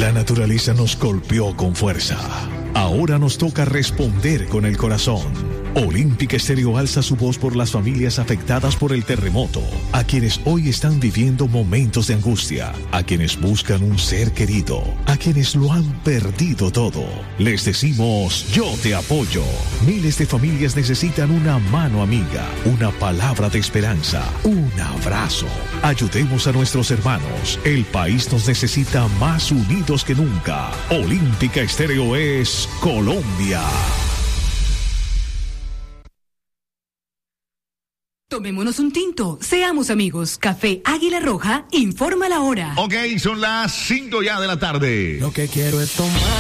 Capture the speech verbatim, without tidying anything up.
La naturaleza nos golpeó con fuerza. Ahora nos toca responder con el corazón. Olímpica Estéreo alza su voz por las familias afectadas por el terremoto, a quienes hoy están viviendo momentos de angustia, a quienes buscan un ser querido, a quienes lo han perdido todo. Les decimos, yo te apoyo. Miles de familias necesitan una mano amiga, una palabra de esperanza, un abrazo. Ayudemos a nuestros hermanos. El país nos necesita más unidos que nunca. Olímpica Estéreo es Colombia. Tomémonos un tinto, seamos amigos. Café Águila Roja, informa la hora. Ok, son las cinco ya de la tarde. Lo que quiero es tomar